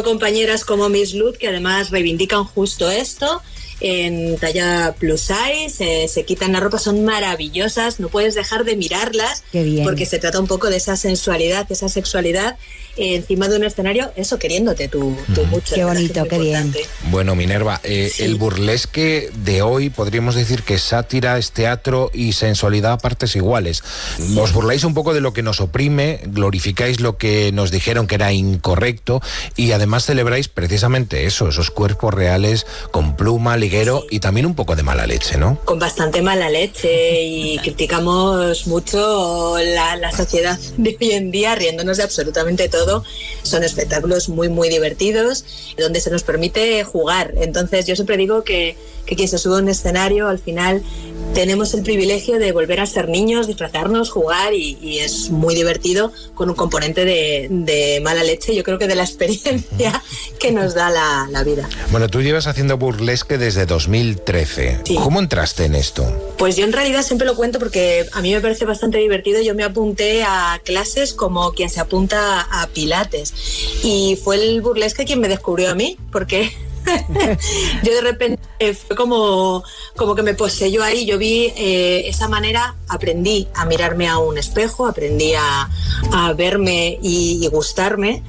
compañeras como Miss Luz, que además reivindican justo esto. En talla plus size, se quitan la ropa, son maravillosas, no puedes dejar de mirarlas, porque se trata un poco de esa sensualidad, de esa sexualidad, encima de un escenario, eso, queriéndote tú mucho. Qué bonito, qué bien. Bueno, Minerva, el burlesque de hoy podríamos decir que es sátira, es teatro y sensualidad a partes iguales. Os burláis un poco de lo que nos oprime, glorificáis lo que nos dijeron que era incorrecto y además celebráis precisamente eso, esos cuerpos reales con pluma, liguero y también un poco de mala leche, ¿no? Con bastante mala leche y criticamos mucho la sociedad de hoy en día, riéndonos de absolutamente todo. Son espectáculos muy, muy divertidos, donde se nos permite jugar. Entonces yo siempre digo que quien se sube a un escenario, al final tenemos el privilegio de volver a ser niños, disfrazarnos, jugar y es muy divertido, con un componente de mala leche, yo creo que de la experiencia que nos da la vida. Bueno, tú llevas haciendo burlesque desde 2013. Sí. ¿Cómo entraste en esto? Pues yo en realidad siempre lo cuento porque a mí me parece bastante divertido. Yo me apunté a clases como quien se apunta a pilates y fue el burlesque quien me descubrió a mí, porque yo de repente fue como que me poseyó ahí. Yo vi esa manera, aprendí a mirarme a un espejo, aprendí a verme y gustarme,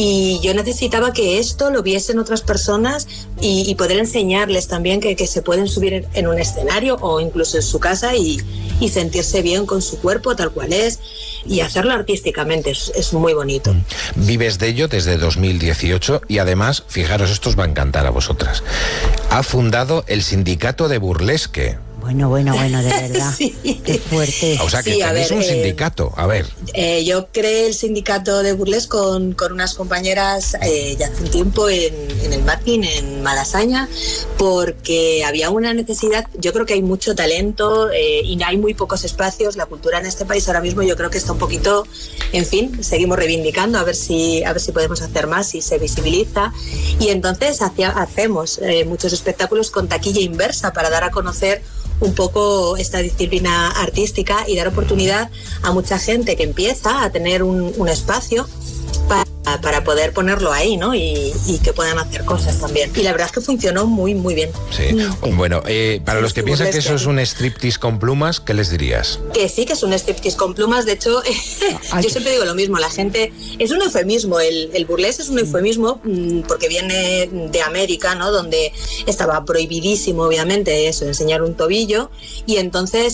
y yo necesitaba que esto lo viesen otras personas y poder enseñarles también que se pueden subir en un escenario o incluso en su casa y sentirse bien con su cuerpo tal cual es y hacerlo artísticamente. Es muy bonito. Vives de ello desde 2018 y además, fijaros, esto os va a encantar a vosotras. Ha fundado el Sindicato de Burlesque. Bueno, de verdad. Sí. Qué fuerte. O sea, que tenéis un sindicato. A ver. Yo creé el sindicato de burlesque con unas compañeras ya hace un tiempo en el Martín, en Malasaña, porque había una necesidad. Yo creo que hay mucho talento y hay muy pocos espacios. La cultura en este país ahora mismo yo creo que está un poquito, en fin, seguimos reivindicando a ver si podemos hacer más, si se visibiliza. Y entonces hacemos muchos espectáculos con taquilla inversa para dar a conocer un poco esta disciplina artística y dar oportunidad a mucha gente que empieza a tener un espacio para poder ponerlo ahí, ¿no? Y que puedan hacer cosas también. Y la verdad es que funcionó muy, muy bien. Sí. Bueno, para los que piensan que eso es un striptease con plumas, ¿qué les dirías? Que sí, que es un striptease con plumas. De hecho, yo siempre digo lo mismo. La gente... Es un eufemismo. El burlesque es un eufemismo porque viene de América, ¿no? Donde estaba prohibidísimo, obviamente, eso, enseñar un tobillo. Y entonces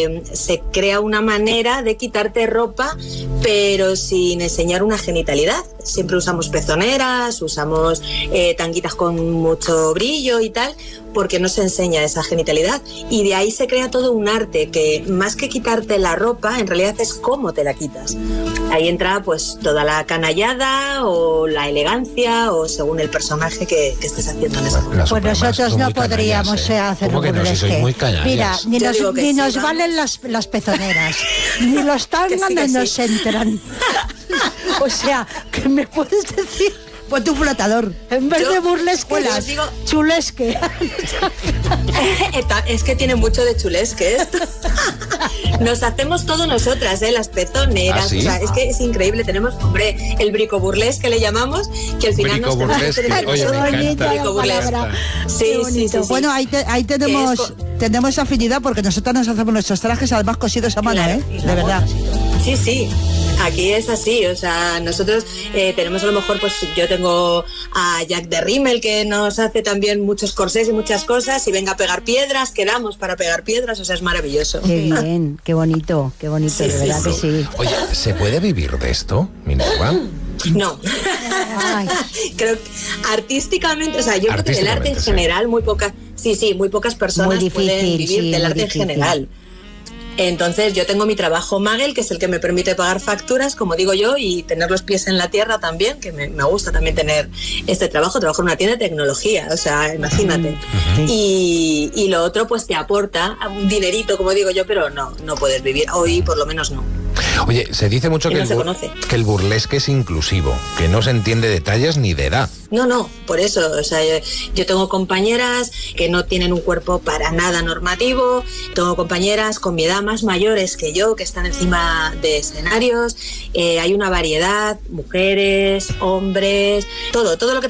se crea una manera de quitarte ropa, pero sin enseñar una genitalidad. Siempre usamos pezoneras, usamos tanguitas con mucho brillo y tal, porque no se enseña esa genitalidad. Y de ahí se crea todo un arte que, más que quitarte la ropa, en realidad es cómo te la quitas. Ahí entra pues toda la canallada o la elegancia o según el personaje que estés haciendo en ese momento. Pues nosotros no podríamos hacer un burlesque. No, si sois muy canallas. Mira, ni nos valen las pezoneras, ni los tangas nos entran. O sea, ¿qué me puedes decir? Pues tu flotador. En vez de burlesque, chulesque. Es que tiene mucho de chulesque esto. Nos hacemos todo nosotras, las pezoneras. ¿Ah, sí? O sea, es que es increíble. Tenemos, hombre, el bricoburlesque que le llamamos, que al final nos tenemos. Oye, me encanta. Sí. Bueno, ahí tenemos afinidad porque nosotros nos hacemos nuestros trajes además cosidos a mano, claro, de verdad. Sí. Aquí es así, o sea, nosotros tenemos a lo mejor, pues yo tengo a Jack de Rimmel que nos hace también muchos corsés y muchas cosas, y venga a pegar piedras, quedamos para pegar piedras, o sea, es maravilloso. Qué bien, qué bonito, sí, de verdad que sí. Oye, ¿se puede vivir de esto, Minerva? No. Creo que artísticamente, o sea, yo creo que del arte en general muy pocas personas pueden vivir del arte en general. Entonces yo tengo mi trabajo Magel, que es el que me permite pagar facturas, como digo yo, y tener los pies en la tierra también, que me gusta también tener este trabajo. Trabajo en una tienda de tecnología, o sea, imagínate. Y lo otro pues te aporta un dinerito, como digo yo, pero no puedes vivir, hoy por lo menos no. Oye, se dice mucho que el burlesque es inclusivo, que no se entiende de tallas ni de edad. No, por eso, o sea, yo tengo compañeras que no tienen un cuerpo para nada normativo, tengo compañeras con mi edad más mayores que yo, que están encima de escenarios, hay una variedad, mujeres, hombres, todo lo que